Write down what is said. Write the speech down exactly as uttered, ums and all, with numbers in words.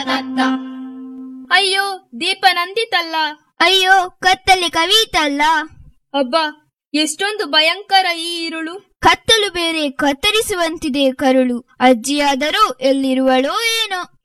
ಅಯ್ಯೋ, ದೀಪ ನಂದಿತಲ್ಲ. ಅಯ್ಯೋ, ಕತ್ತಲೆ ಕವಿತಲ್ಲ. ಅಬ್ಬಾ, ಎಷ್ಟೊಂದು ಭಯಂಕರ ಈ ഇരുಳು. ಕತ್ತಲು ಬೇರೆ ಕತ್ತರಿಸುವಂತಿದೆ ಕರುಳು. ಅಜ್ಜಿಯಾದರೂ ಎಲ್ಲಿರುವಳೋ ಏನೋ.